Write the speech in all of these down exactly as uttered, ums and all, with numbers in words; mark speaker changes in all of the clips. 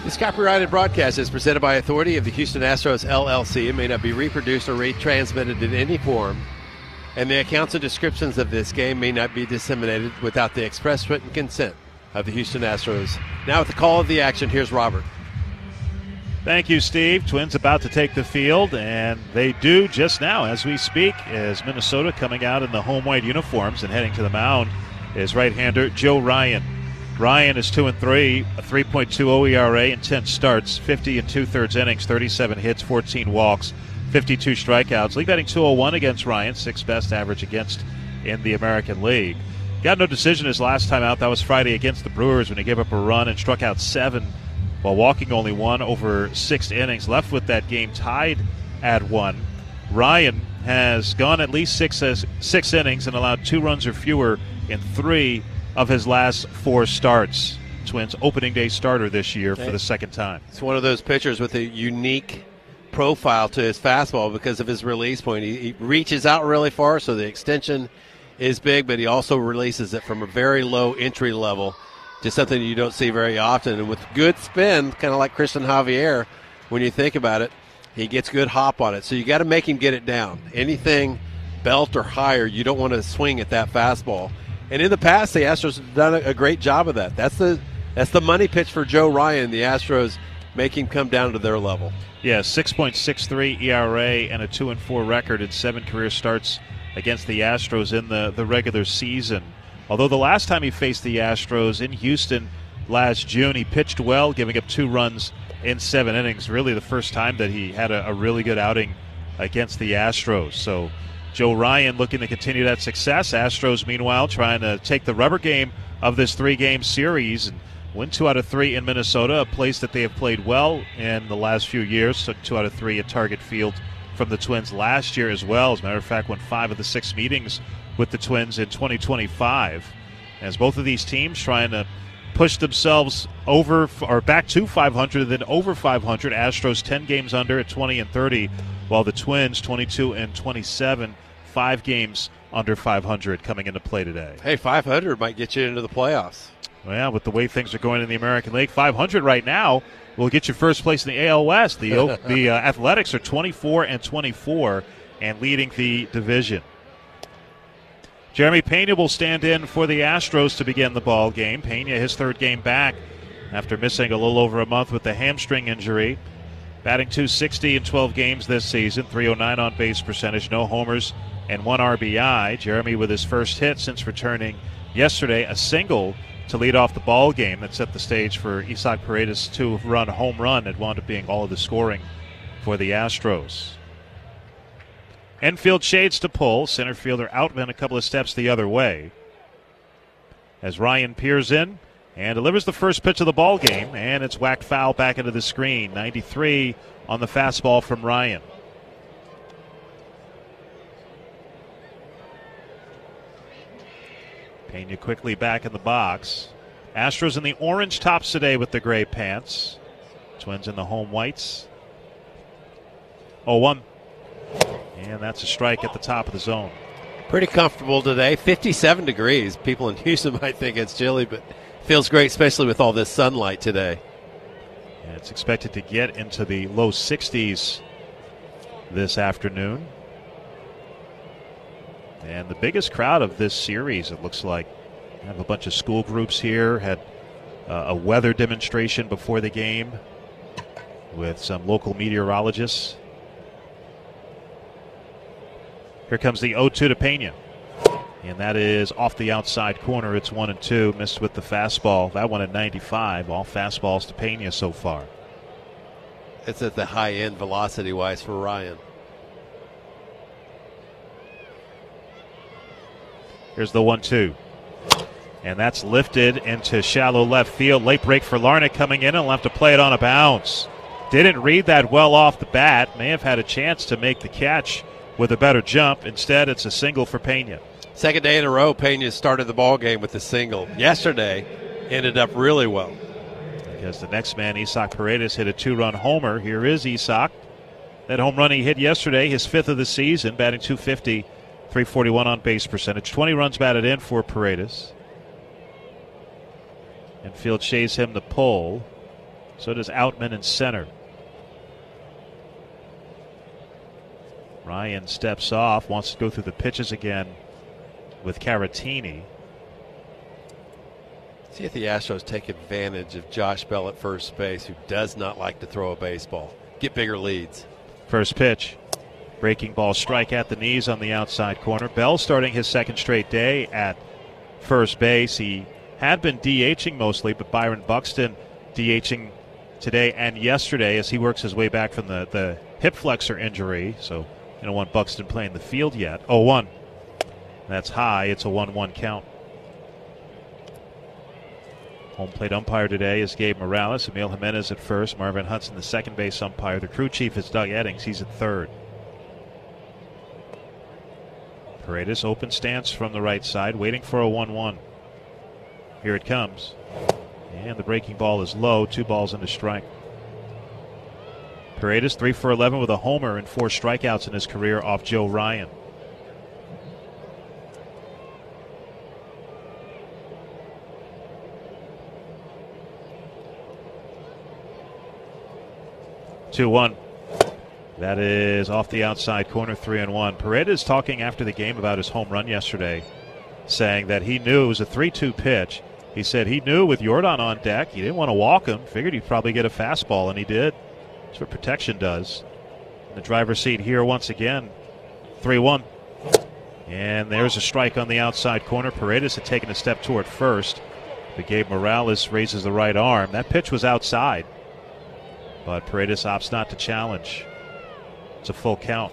Speaker 1: This copyrighted broadcast is presented by authority of the Houston Astros, L L C. It may not be reproduced or retransmitted in any form, and the accounts and descriptions of this game may not be disseminated without the express written consent of the Houston Astros. Now with the call of the action, here's Robert.
Speaker 2: Thank you, Steve. Twins about to take the field, and they do just now as we speak, as Minnesota coming out in the home white uniforms and heading to the mound is right-hander Joe Ryan. Ryan is two and three, a three point two oh E R A in ten starts, fifty and two-thirds innings, thirty-seven hits, fourteen walks, fifty-two strikeouts. League batting two oh one against Ryan, sixth best average against in the American League. Got no decision his last time out. That was Friday against the Brewers when he gave up a run and struck out seven while walking only one over six innings. Left with that game tied at one. Ryan has gone at least six, uh, six innings and allowed two runs or fewer in three of his last four starts. Twins opening day starter this year for the second time.
Speaker 1: It's one of those pitchers with a unique profile to his fastball because of his release point. He, he reaches out really far, so the extension is big, but he also releases it from a very low entry level, just something you don't see very often. And with good spin, kind of like Christian Javier, when you think about it, he gets good hop on it. So you got to make him get it down. Anything belt or higher, you don't want to swing at that fastball. And in the past, the Astros have done a great job of that. That's the that's the money pitch for Joe Ryan. The Astros make him come down to their level.
Speaker 2: Yeah, six point six three E R A and a two and four record in seven career starts against the Astros in the, the regular season. Although the last time he faced the Astros in Houston last June, he pitched well, giving up two runs in seven innings. Really the first time that he had a, a really good outing against the Astros. So Joe Ryan looking to continue that success. Astros, meanwhile, trying to take the rubber game of this three-game series and win two out of three in Minnesota, a place that they have played well in the last few years. Took two out of three at Target Field from the Twins last year as well. As a matter of fact, won five of the six meetings with the Twins in twenty twenty-five. As both of these teams trying to push themselves over or back to five hundred, then over five hundred. Astros ten games under at twenty and thirty, while the Twins twenty-two and twenty-seven, five games under five hundred coming into play today.
Speaker 1: Hey, five hundred might get you into the playoffs.
Speaker 2: Well, with the way things are going in the American League, five hundred right now will get you first place in the A L West. The the uh, Athletics are twenty-four and twenty-four and leading the division. Jeremy Pena will stand in for the Astros to begin the ball game. Pena, his third game back after missing a little over a month with the hamstring injury. Batting two sixty in twelve games this season, three oh nine on base percentage, no homers and one R B I. Jeremy with his first hit since returning yesterday, a single to lead off the ball game that set the stage for Isaac Paredes' two-run home run that wound up being all of the scoring for the Astros. Infield shades to pull. Center fielder Outman a couple of steps the other way. As Ryan peers in and delivers the first pitch of the ball game, and it's whacked foul back into the screen. ninety-three on the fastball from Ryan. Pena quickly back in the box. Astros in the orange tops today with the gray pants. Twins in the home whites. oh one. And that's a strike at the top of the zone.
Speaker 1: Pretty comfortable today. fifty-seven degrees. People in Houston might think it's chilly, but feels great, especially with all this sunlight today.
Speaker 2: And it's expected to get into the low sixties this afternoon. And the biggest crowd of this series, it looks like. We have a bunch of school groups here. Had uh, a weather demonstration before the game with some local meteorologists. Here comes the oh two to Pena. And that is off the outside corner. It's one and two. Missed with the fastball. That one at ninety-five. All fastballs to Pena so far.
Speaker 1: It's at the high end velocity-wise for Ryan.
Speaker 2: Here's the one two. And that's lifted into shallow left field. Late break for Larnach coming in, and will have to play it on a bounce. Didn't read that well off the bat. May have had a chance to make the catch with a better jump. Instead, it's a single for Pena.
Speaker 1: Second day in a row, Pena started the ball game with a single. Yesterday, ended up really well.
Speaker 2: Because the next man, Isaac Paredes, hit a two-run homer. Here is Isaac. That home run he hit yesterday, his fifth of the season, batting two fifty, three forty-one on base percentage. twenty runs batted in for Paredes. And field shades him the pull. So does Outman in center. Ryan steps off, wants to go through the pitches again with Caratini.
Speaker 1: See if the Astros take advantage of Josh Bell at first base, who does not like to throw a baseball. Get bigger leads.
Speaker 2: First pitch. Breaking ball, strike at the knees on the outside corner. Bell starting his second straight day at first base. He had been DHing mostly, but Byron Buxton DHing today and yesterday as he works his way back from the, the hip flexor injury. So you don't want Buxton playing the field yet. oh one. That's high. It's a one one count. Home plate umpire today is Gabe Morales. Emil Jimenez at first. Marvin Hudson, the second base umpire. The crew chief is Doug Eddings. He's at third. Paredes open stance from the right side, waiting for a one one. Here it comes. And the breaking ball is low. Two balls and a strike. Paredes three for eleven with a homer and four strikeouts in his career off Joe Ryan. two one. That is off the outside corner, three and one. Paredes talking after the game about his home run yesterday, saying that he knew it was a three two pitch. He said he knew with Jordan on deck, he didn't want to walk him. Figured he'd probably get a fastball, and he did. That's what protection does. In the driver's seat here once again, three one. And there's a strike on the outside corner. Paredes had taken a step toward first, but Gabe Morales raises the right arm. That pitch was outside, but Paredes opts not to challenge. It's a full count.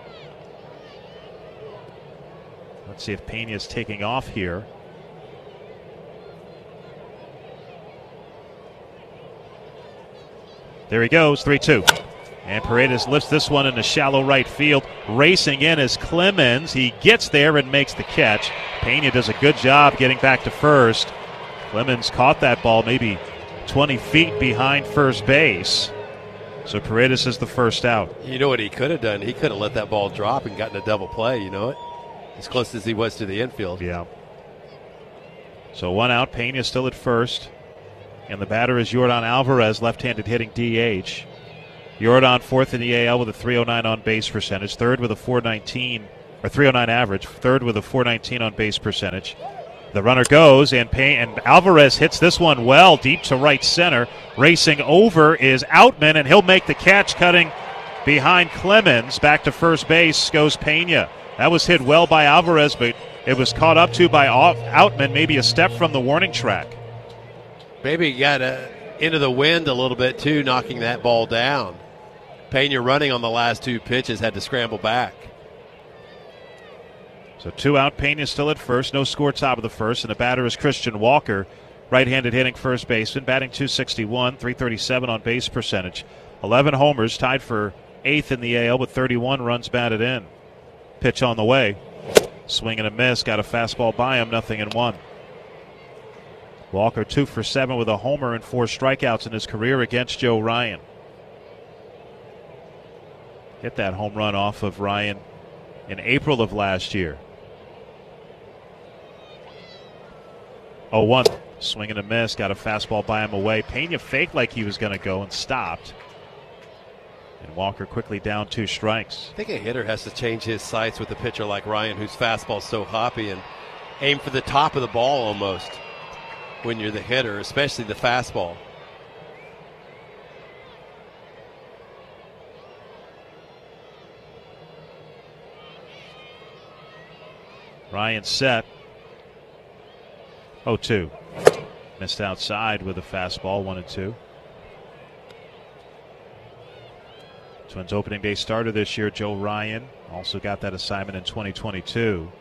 Speaker 2: Let's see if Pena's taking off here. There he goes, three two. And Paredes lifts this one into shallow right field. Racing in is Clemens. He gets there and makes the catch. Pena does a good job getting back to first. Clemens caught that ball maybe twenty feet behind first base. So Paredes is the first out.
Speaker 1: You know what he could have done? He could have let that ball drop and gotten a double play, you know it? As close as he was to the infield.
Speaker 2: Yeah. So one out, Pena still at first. And the batter is Yordan Alvarez, left-handed hitting D H. Yordan fourth in the A L with a three oh nine on base percentage, third with a four nineteen, or three oh nine average, third with a four nineteen on base percentage. The runner goes, and Payne, and Alvarez hits this one well, deep to right center. Racing over is Outman, and he'll make the catch, cutting behind Clemens. Back to first base goes Pena. That was hit well by Alvarez, but it was caught up to by Outman, maybe a step from the warning track.
Speaker 1: Maybe he got uh, into the wind a little bit, too, knocking that ball down. Pena running on the last two pitches, had to scramble back.
Speaker 2: So two out, Pena still at first, no score top of the first, and the batter is Christian Walker, right-handed hitting first baseman, batting two sixty-one, three thirty-seven on base percentage. eleven homers, tied for eighth in the A L with thirty-one runs batted in. Pitch on the way. Swing and a miss, got a fastball by him, nothing in one. Walker two for seven with a homer and four strikeouts in his career against Joe Ryan. Hit that home run off of Ryan in April of last year. oh one. Swing and a miss. Got a fastball by him away. Pena faked like he was going to go and stopped. And Walker quickly down two strikes.
Speaker 1: I think a hitter has to change his sights with a pitcher like Ryan, whose fastball's so hoppy, and aim for the top of the ball almost when you're the hitter, especially the fastball.
Speaker 2: Ryan set. oh two. Missed outside with a fastball, one and two. Twins opening day starter this year, Joe Ryan. Also got that assignment in twenty twenty-two.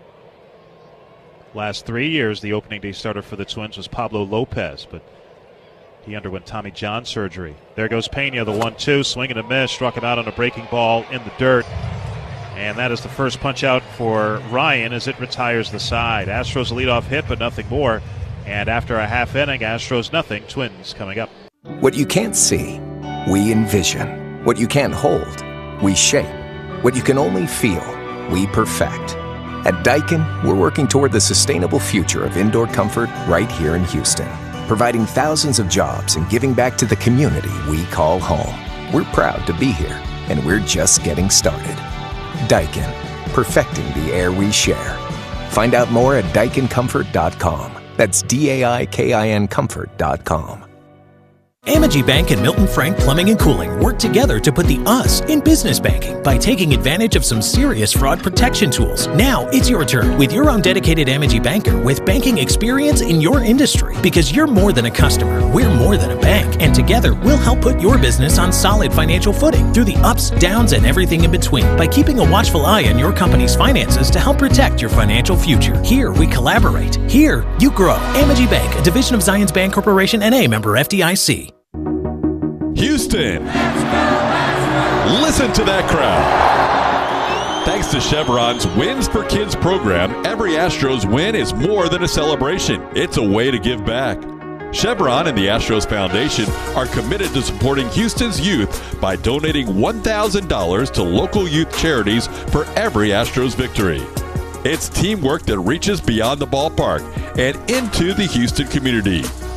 Speaker 2: Last three years, the opening day starter for the Twins was Pablo Lopez, but he underwent Tommy John surgery. There goes Pena, the one two, swing and a miss, struck him out on a breaking ball in the dirt. And that is the first punch out for Ryan as it retires the side. Astros a leadoff hit, but nothing more. And after a half inning, Astros nothing, Twins coming up.
Speaker 3: What you can't see, we envision. What you can't hold, we shape. What you can only feel, we perfect. At Daikin, we're working toward the sustainable future of indoor comfort right here in Houston. providing thousands of jobs and giving back to the community we call home. We're proud to be here, and we're just getting started. Daikin, perfecting the air we share. Find out more at daikin comfort dot com. That's D A I K I N comfort dot com.
Speaker 4: Amegy Bank and Milton Frank Plumbing and Cooling work together to put the us in business banking by taking advantage of some serious fraud protection tools. Now it's your turn with your own dedicated Amegy banker with banking experience in your industry. Because you're more than a customer, we're more than a bank. And together, we'll help put your business on solid financial footing through the ups, downs, and everything in between by keeping a watchful eye on your company's finances to help protect your financial future. Here, we collaborate. Here, you grow. Amegy Bank, a division of Zions Bank Corporation, N A, member F D I C.
Speaker 5: Houston, listen to that crowd. Thanks to Chevron's Wins for Kids program, every Astros win is more than a celebration. It's a way to give back. Chevron and the Astros Foundation are committed to supporting Houston's youth by donating one thousand dollars to local youth charities for every Astros victory. It's teamwork that reaches beyond the ballpark and into the Houston community.